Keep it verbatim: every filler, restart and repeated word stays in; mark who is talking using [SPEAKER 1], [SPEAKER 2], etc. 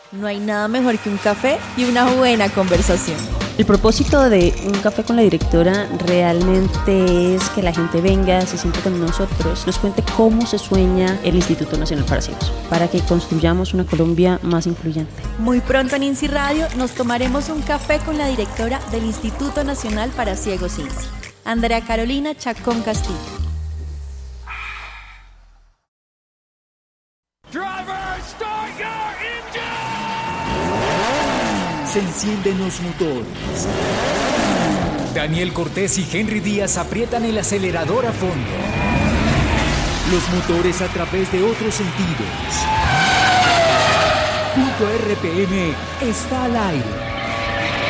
[SPEAKER 1] No hay nada mejor que un café y una buena conversación.
[SPEAKER 2] El propósito de Un Café con la Directora realmente es que la gente venga, se siente con nosotros, nos cuente cómo se sueña el Instituto Nacional para Ciegos, para que construyamos una Colombia más incluyente.
[SPEAKER 1] Muy pronto en INSI Radio nos tomaremos un café con la directora del Instituto Nacional para Ciegos INSI, Andrea Carolina Chacón Castillo.
[SPEAKER 3] Driver, start your engine.
[SPEAKER 4] Se encienden los motores.
[SPEAKER 5] Daniel Cortés y Henry Díaz aprietan el acelerador a fondo.
[SPEAKER 4] Los motores a través de otros sentidos. Punto R P M está al aire.